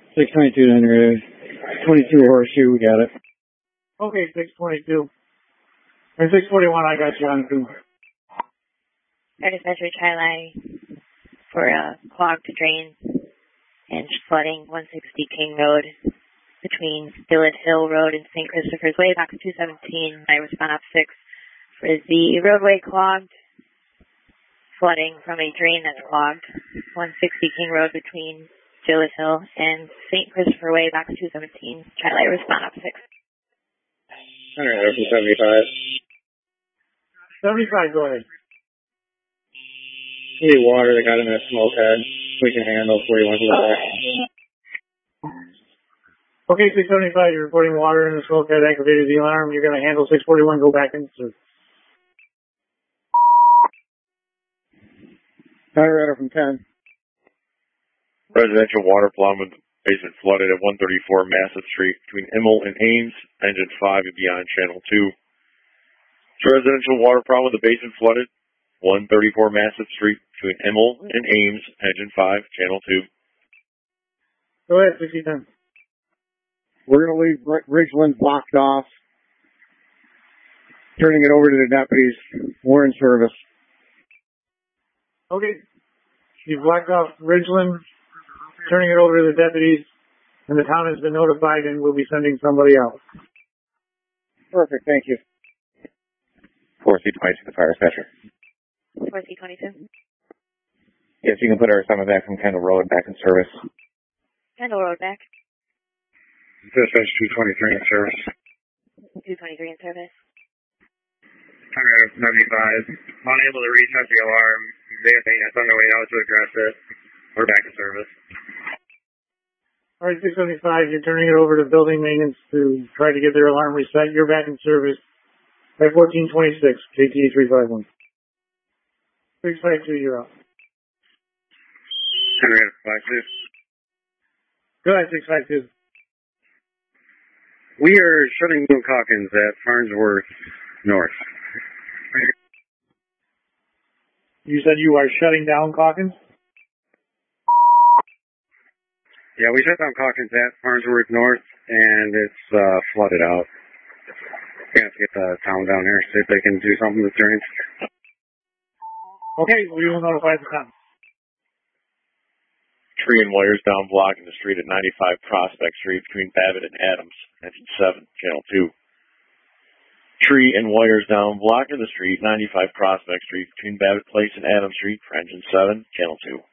622 then, 22 Horseshoe, we got it. Okay, 622. And 641, I got you on too. Our dispatcher Tri-Line for clogged drain and flooding 160 King Road between Billet Hill Road and St. Christopher's Way, back to 217. I respond up 6 for the roadway clogged, flooding from a drain that's clogged, 160 King Road between Billet Hill and St. Christopher Way, back to 217. Tri-Line respond up 6. Alright, open 75. 75, go ahead. Need water that got in that smoke head. We can handle 41 to the back. Okay, 675, you're reporting water in the smoke head, activated the alarm. You're going to handle 641, go back in service. Colorado from 10. Residential water problem with basement flooded at 134 Massive Street between Immel and Ames, engine 5 and beyond channel 2. Residential water problem with the basement flooded, 134 Massive Street between Immel and Ames, engine 5, channel 2. Go ahead, 6010. We're going to leave Ridgeland blocked off. Turning it over to the deputies. We're in service. Okay. You've blocked off Ridgeland, turning it over to the deputies, and the town has been notified and we'll be sending somebody else. Perfect, thank you. 4C22, the fire dispatcher. 4C22. Yes, you can put our assignment back from Kendall Road back in service. Kendall Road back. Dispatch 223 in service. 223 in service. Colorado 75. Unable to reset the alarm. They have maintenance on their way out to address it. We're back in service. All right, 675, you're turning it over to building maintenance to try to get their alarm reset. You're back in service at 1426, KTA 351. 652, you're up. Colorado 52. Go ahead, 652. We are shutting down Calkins at Farnsworth North. You said you are shutting down Calkins? Yeah, we shut down Calkins at Farnsworth North, and it's flooded out. We have to get the town down here, see if they can do something with drains. Okay, we will notify the town. Tree and wires down blocking the street at 95 Prospect Street between Babbitt and Adams, engine 7, channel 2. Tree and wires down blocking the street 95 Prospect Street between Babbitt Place and Adams Street for engine 7, channel 2.